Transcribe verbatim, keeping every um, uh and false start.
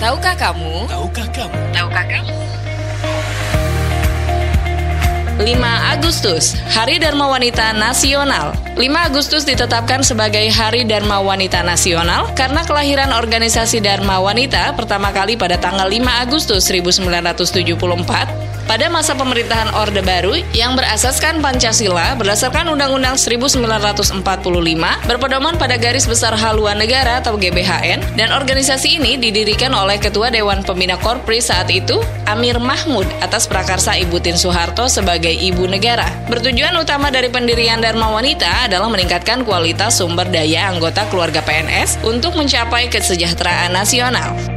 Tahukah kamu? Tahukah kamu? Tahukah kamu? lima Agustus, Hari Dharma Wanita Nasional. lima Agustus ditetapkan sebagai Hari Dharma Wanita Nasional karena kelahiran organisasi Dharma Wanita pertama kali pada tanggal lima Agustus seribu sembilan ratus tujuh puluh empat pada masa pemerintahan Orde Baru yang berasaskan Pancasila berdasarkan Undang-Undang seribu sembilan ratus empat puluh lima berpedoman pada Garis Besar Haluan Negara atau G B H N, dan organisasi ini didirikan oleh Ketua Dewan Pembina Korpri saat itu, Amir Mahmud, atas prakarsa Ibu Tien Soeharto sebagai Ibu Negara. Bertujuan utama dari pendirian Dharma Wanita adalah meningkatkan kualitas sumber daya anggota keluarga P N S untuk mencapai kesejahteraan nasional.